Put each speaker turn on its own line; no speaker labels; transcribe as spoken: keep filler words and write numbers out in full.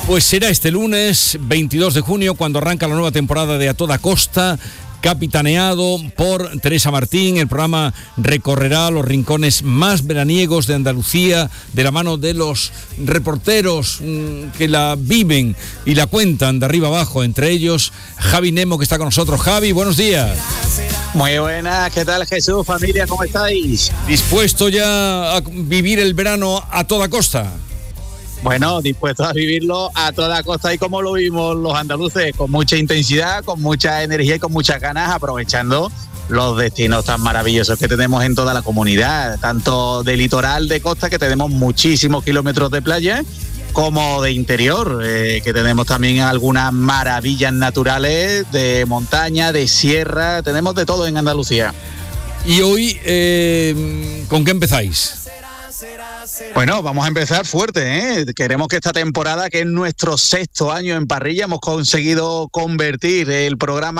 Pues será este lunes veintidós de junio cuando arranca la nueva temporada de A Toda Costa, capitaneado por Teresa Martín. El programa recorrerá los rincones más veraniegos de Andalucía de la mano de los reporteros mmm, que la viven y la cuentan de arriba abajo, entre ellos Javi Nemo, que está con nosotros. Javi, buenos días.
Muy buenas, ¿qué tal, Jesús, familia? ¿Cómo estáis?
¿Dispuesto ya a vivir el verano a toda costa?
Bueno, dispuestos a vivirlo a toda costa y como lo vimos los andaluces, con mucha intensidad, con mucha energía y con muchas ganas, aprovechando los destinos tan maravillosos que tenemos en toda la comunidad, tanto de litoral, de costa, que tenemos muchísimos kilómetros de playa, como de interior, eh, que tenemos también algunas maravillas naturales de montaña, de sierra, tenemos de todo en Andalucía.
Y hoy, eh, ¿con qué empezáis?
Bueno, vamos a empezar fuerte, ¿eh? Queremos que esta temporada, que es nuestro sexto año en parrilla, hemos conseguido convertir el programa